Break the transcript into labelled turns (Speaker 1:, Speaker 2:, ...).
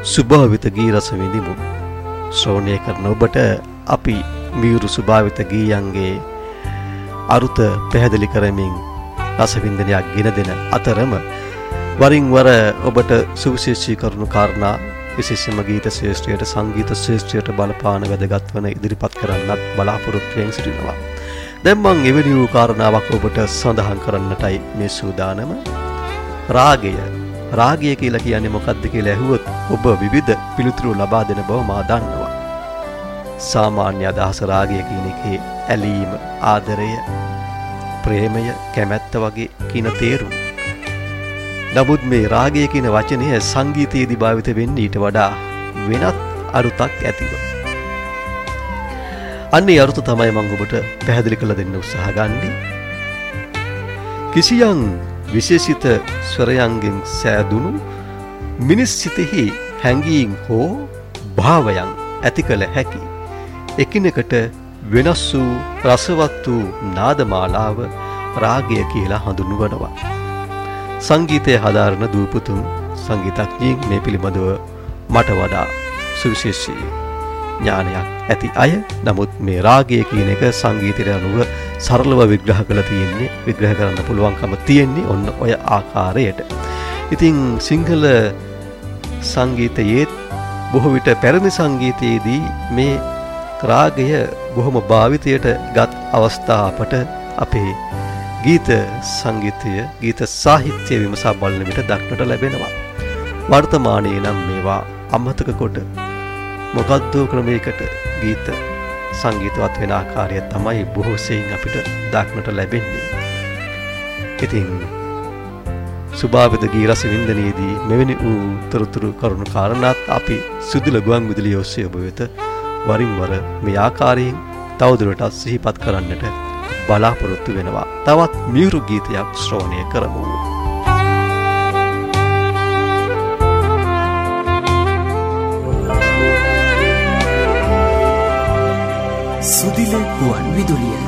Speaker 1: සුභාවිත ගී රස විඳිමු. ශ්‍රවණය කරන ඔබට අපි මියුරු සුභාවිත ගීයන්ගේ අරුත පැහැදිලි කරමින් රස වින්දනයක් ගෙන දෙන අතරම වරින් වර ඔබට සුවිශේෂී කරුණු කාරණා විශේෂම ගීත ශ්‍රේෂ්ඨයට සංගීත ශ්‍රේෂ්ඨයට බලපාන වැදගත් වන ඉදිරිපත් කරන්නත් බලාපොරොත්තු වෙමින් සිටිනවා. දැන් මම එවැනි වූ කාරණාවක් ඔබට සඳහන් කරන්නටයි මේ සූදානම. රාගය. රාගය කියලා කියන්නේ මොකක්ද කියලා ඇහුවොත් ඔබ විවිධ පිළිතුරු ලබා දෙන බව මා දන්නවා. සාමාන්‍ය අදහස රාගය කියන එකේ ඇලීම, ආදරය, ප්‍රේමය, කැමැත්ත වගේ කියන තේරුම්. නමුත් මේ රාගය කියන වචනය සංගීතයේදී භාවිත වෙන්නේ ඊට වඩා වෙනත් අරුතක් ඇතිව. අන්නේ අරුත තමයි මම ඔබට පැහැදිලි කරලා දෙන්න උත්සාහ ගන්නේ. කිසියම් විශේෂිත ස්වරයන්ගෙන් සෑදුණු මිනිස් සිතෙහි හැඟීම් හෝ භාවයන් ඇති කළ හැකි එකිනෙකට වෙනස් වූ රසවත් වූ නාදමාලාව රාගය කියලා හඳුන්වනවා. සංගීතයේ හදාරන දූපුතුන් සංගීතඥයින් මේ පිළිබඳව මට වඩා සුවිශේෂී ඥානයක් ඇති අය. නමුත් මේ රාගය කියන එක සංගීතයට අනුව සරලව විග්‍රහ කරන්න පුළුවන්කම තියෙන්නේ ඔන්න ඔය ආකාරයට. ඉතින් සිංහල සංගීතයේ බොහෝ විට පැරණි සංගීතයේදී මේ රාගය බොහොම භාවිතයට ගත් අවස්ථා අපට අපේ ගීත සංගීතය, ගීත සාහිත්‍ය විමසා බලන විට දක්නට ලැබෙනවා. වර්තමානයේ නම් මේවා අමතක කොට මොකද්ද ක්‍රමයකට ගීත සංගීතවත් වෙන ආකාරය තමයි බොහෝ සෙයින් අපිට දක්නට ලැබෙන්නේ. ඉතින් සුභාවිත ගී රස වින්දනයේදී මෙවැනි වූ තොරතුරු කරුණු කාරණාත් අපි සුදුල ගුවන් විදුලිය ඔස්සේ ඔබ වෙත වරින් වර මේ ආකාරයෙන් තවදුරටත් සිහිපත් කරන්නට බලාපොරොත්තු වෙනවා. තවත් මියුරු ගීතයක් ශ්‍රවණය කරමු.
Speaker 2: සුදිල ගුවන් විදුලිය